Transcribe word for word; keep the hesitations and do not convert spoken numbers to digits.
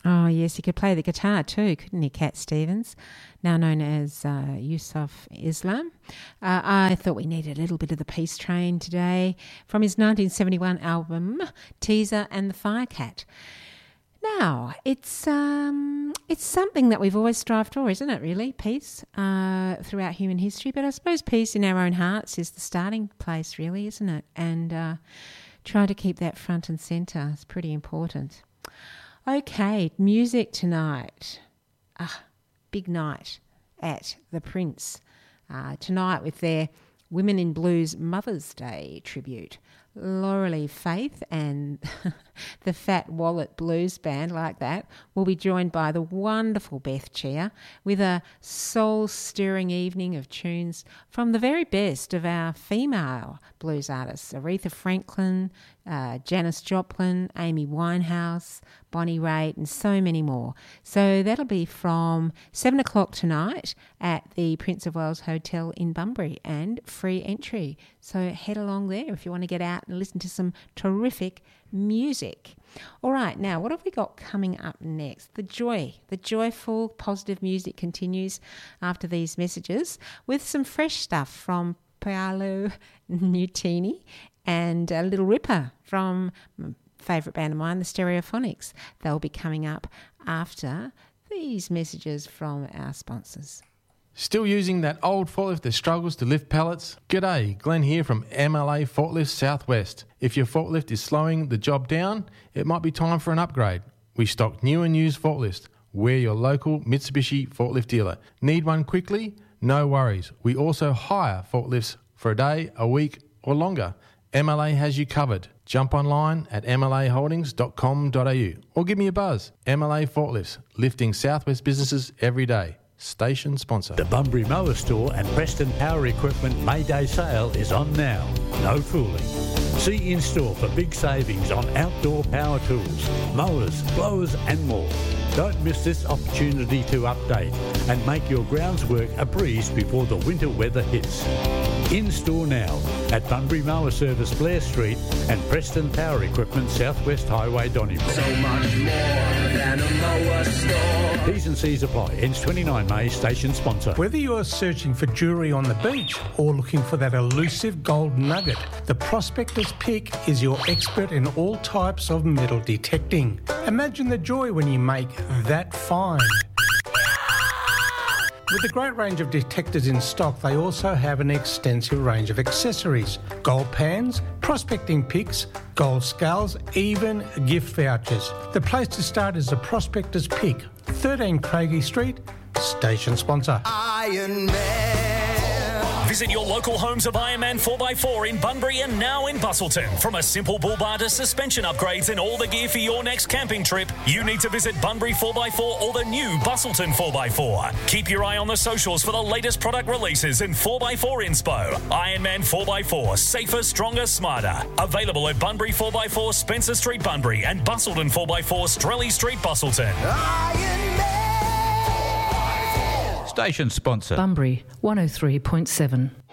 Oh, yes, he could play the guitar too, couldn't he, Cat Stevens, now known as uh, Yusuf Islam. Uh, I thought we needed a little bit of the Peace Train today from his nineteen seventy-one album, Teaser and the Firecat. Now, it's um, it's something that we've always strived for, isn't it, really, peace, uh, throughout human history. But I suppose peace in our own hearts is the starting place, really, isn't it? And uh, try to keep that front and centre is pretty important. Okay, music tonight. Ah, big night at the Prince. Uh, tonight with their Women in Blues Mother's Day tribute. Laurel Faith and the Fat Wallet Blues Band, like that, will be joined by the wonderful Beth Cheer with a soul-stirring evening of tunes from the very best of our female blues artists, Aretha Franklin, uh, Janis Joplin, Amy Winehouse, Bonnie Raitt, and so many more. So that'll be from seven o'clock tonight at the Prince of Wales Hotel in Bunbury, and free entry. So head along there if you want to get out and listen to some terrific music. All right, now what have we got coming up next? The joy, the joyful, positive music continues after these messages with some fresh stuff from Paolo Nutini and a Little Ripper from favourite band of mine, the Stereophonics. They'll be coming up after these messages from our sponsors. Still using that old forklift that struggles to lift pallets? G'day, Glenn here from M L A Forklifts Southwest. If your forklift is slowing the job down, it might be time for an upgrade. We stock new and used forklifts. We're your local Mitsubishi forklift dealer. Need one quickly? No worries. We also hire forklifts for a day, a week or longer. M L A has you covered. Jump online at m l a holdings dot com dot a u or give me a buzz. M L A Forklifts, lifting Southwest businesses every day. Station sponsor. The Bunbury Mower Store and Preston Power Equipment May Day sale is on now. No fooling. See in store for big savings on outdoor power tools, mowers, blowers and more. Don't miss this opportunity to update and make your grounds work a breeze before the winter weather hits. In store now at Bunbury Mower Service Blair Street and Preston Power Equipment Southwest Highway Donnybrook. So much more than a mower store. T's and C's apply. Ends twenty-nine May. Station sponsor. Whether you're searching for jewellery on the beach or looking for that elusive gold nugget, the Prospector's Pick is your expert in all types of metal detecting. Imagine the joy when you make that find. With a great range of detectors in stock, they also have an extensive range of accessories. Gold pans, prospecting picks, gold scales, even gift vouchers. The place to start is the Prospector's Pick, thirteen Craigie Street, station sponsor. Iron Man. Visit your local homes of Ironman four by four in Bunbury and now in Busselton. From a simple bull bar to suspension upgrades and all the gear for your next camping trip, you need to visit Bunbury four by four or the new Busselton four by four. Keep your eye on the socials for the latest product releases and four by four inspo. Ironman four by four, safer, stronger, smarter. Available at Bunbury four by four, Spencer Street, Bunbury, and Busselton four by four, Strelly Street, Busselton. Iron Man. Station sponsor. Bunbury one oh three point seven.